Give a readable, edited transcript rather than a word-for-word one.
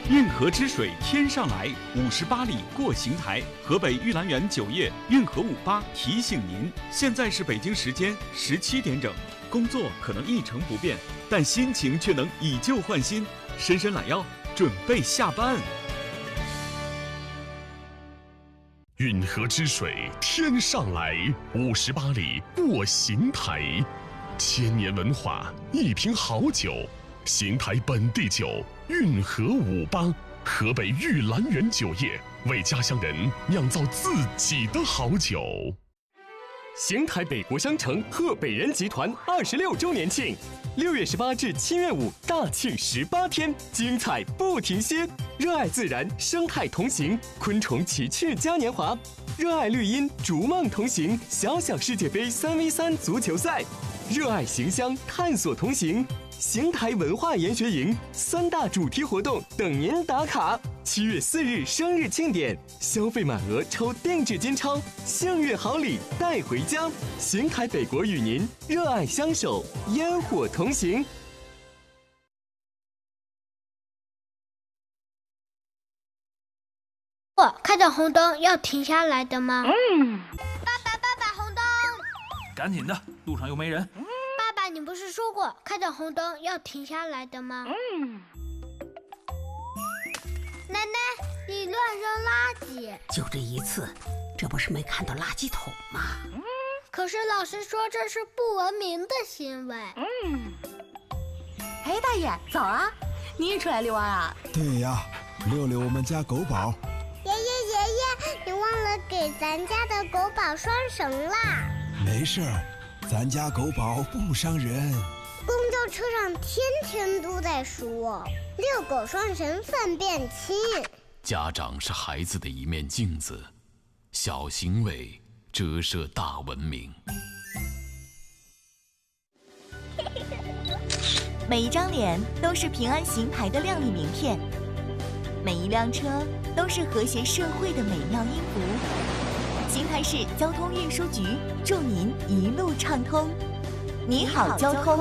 运河之水天上来，58里过邢台。河北玉兰园酒业运河58提醒您，现在是北京时间17点整。工作可能一成不变，但心情却能以旧换新。伸伸懒腰，准备下班。 运河之水天上来，58里过邢台。千年文化，一瓶好酒，邢台本地酒运河58，河北玉兰园酒业为家乡人酿造自己的好酒。 邢台北国商城贺北人集团26周年庆，6月18至7月5大庆18天，精彩不停歇。热爱自然，生态同行，昆虫奇趣嘉年华；热爱绿荫，逐梦同行，小小世界杯3v3足球赛；热爱邢乡，探索同行。邢台文化研学营3大主题活动等您打卡。7月4日生日庆典，消费满额抽定制金钞，幸运好礼带回家。邢台北国与您热爱相守，烟火同行。 开着红灯要停下来的吗？爸爸，红灯！ 赶紧的，路上又没人。 爸爸，你不是说过开着红灯要停下来的吗？奶奶，你乱扔垃圾！ 就这一次，这不是没看到垃圾桶吗？ 可是老师说这是不文明的行为。 哎，大爷，早啊！你也出来遛弯啊？ 对呀，遛遛我们家狗宝。 爷爷，你忘了给咱家的狗宝拴绳啦。 没事儿，咱家狗宝不伤人。 公交车上天天都在说遛狗拴绳犯变轻。 家长是孩子的一面镜子，小行为折射大文明。 每一张脸都是平安邢台的亮丽名片，每一辆车都是和谐社会的美妙音符。邢台市交通运输局祝您一路畅通。你好，交通。